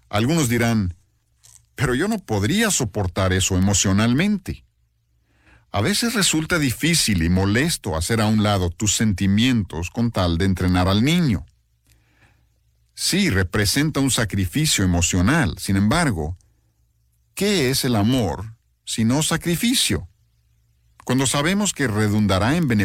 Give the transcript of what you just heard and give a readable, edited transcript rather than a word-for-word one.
Algunos dirán, pero yo no podría soportar eso emocionalmente. A veces resulta difícil y molesto hacer a un lado tus sentimientos con tal de entrenar al niño. Sí, representa un sacrificio emocional. Sin embargo, ¿qué es el amor sino sacrificio? Cuando sabemos que redundará en beneficio